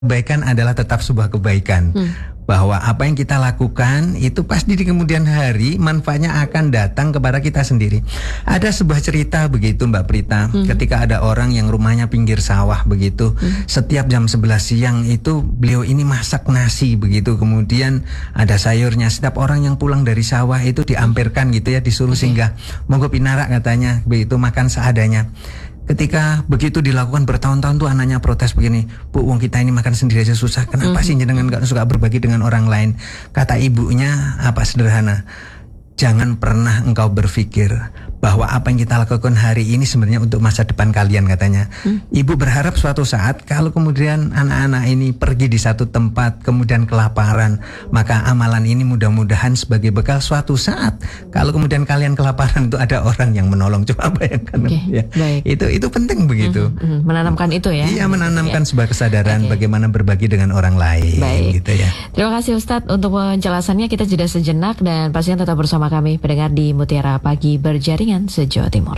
kebaikan adalah tetap sebuah kebaikan. Bahwa apa yang kita lakukan itu pasti di kemudian hari manfaatnya akan datang kepada kita sendiri. Ada sebuah cerita begitu Mbak Prita, ketika ada orang yang rumahnya pinggir sawah begitu. Setiap jam 11 siang itu beliau ini masak nasi begitu. Kemudian ada sayurnya. Setiap orang yang pulang dari sawah itu diampirkan gitu ya, disuruh singgah. Monggo pinarak katanya, begitu makan seadanya. Ketika begitu dilakukan bertahun-tahun tuh anaknya protes begini, Bu, wong kita ini makan sendiri aja susah, kenapa sih jenengan gak suka berbagi dengan orang lain? Kata ibunya apa sederhana, jangan pernah engkau berpikir bahwa apa yang kita lakukan hari ini sebenarnya untuk masa depan kalian, katanya. Ibu berharap suatu saat kalau kemudian anak-anak ini pergi di satu tempat kemudian kelaparan, maka amalan ini mudah-mudahan sebagai bekal suatu saat kalau kemudian kalian kelaparan itu ada orang yang menolong. Coba bayangkan ya. Itu penting begitu. Menanamkan itu ya. Iya, menanamkan sebuah kesadaran bagaimana berbagi dengan orang lain. Gitu ya. Terima kasih Ustadz untuk penjelasannya. Kita jeda sejenak dan pastinya tetap bersama kami pendengar di Mutiara Pagi Berjaringan se-Jawa Timur.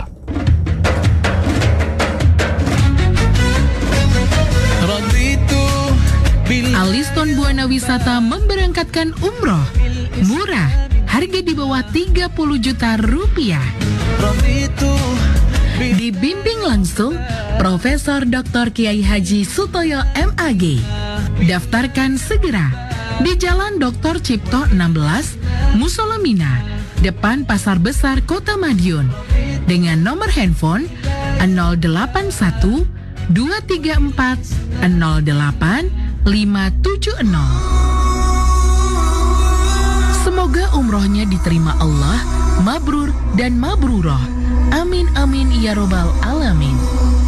Aliston Buana Wisata memberangkatkan umroh murah, harga di bawah 30 juta rupiah. Dibimbing langsung Profesor Dr. Kiai Haji Sutoyo MAG. Daftarkan segera di Jalan Dr. Cipto 16, Musola Mina, depan Pasar Besar Kota Madiun, dengan nomor handphone 081 234 08 570. Semoga umrohnya diterima Allah, mabrur dan mabruroh. Amin amin ya robbal alamin.